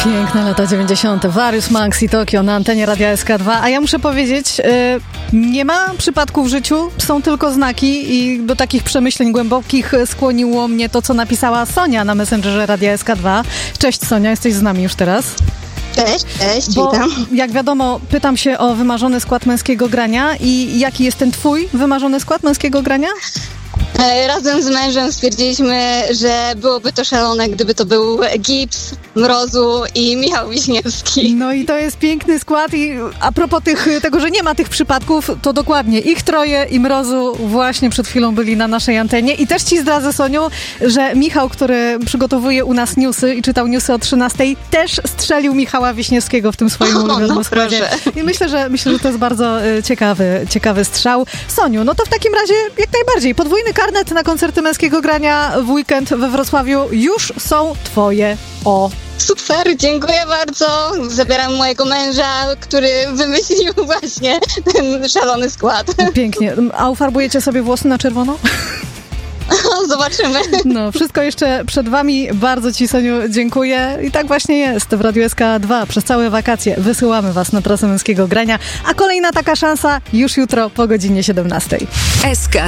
Piękne lata 90. Various Monks i Tokio na antenie Radia SK2. A ja muszę powiedzieć, nie ma przypadków w życiu, są tylko znaki i do takich przemyśleń głębokich skłoniło mnie to, co napisała Sonia na Messengerze Radia SK2. Cześć Sonia, jesteś z nami już teraz. Cześć, Bo, witam. jak wiadomo, pytam się o wymarzony skład męskiego grania i jaki jest ten twój wymarzony skład męskiego grania? Razem z mężem stwierdziliśmy, że byłoby to szalone, gdyby to był Gibbs, Mrozu i Michał Wiśniewski. No i to jest piękny skład i a propos tego, że nie ma tych przypadków, to dokładnie ich troje i Mrozu właśnie przed chwilą byli na naszej antenie. I też ci zdradzę, Soniu, że Michał, który przygotowuje u nas newsy i czytał newsy o 13:00, też strzelił Michała Wiśniewskiego w tym swoim ulubionym składzie. I myślę, że to jest bardzo ciekawy strzał. Soniu, no to w takim razie jak najbardziej podwójny karnet na koncerty męskiego grania w weekend we Wrocławiu już są twoje. Super, dziękuję bardzo. Zabieram mojego męża, który wymyślił właśnie ten szalony skład. Pięknie. A ufarbujecie sobie włosy na czerwono? Zobaczymy. No, wszystko jeszcze przed wami. Bardzo ci, Soniu, dziękuję. I tak właśnie jest. W Radiu SK2 przez całe wakacje wysyłamy was na trasę męskiego grania, a kolejna taka szansa już jutro po godzinie 17:00. SK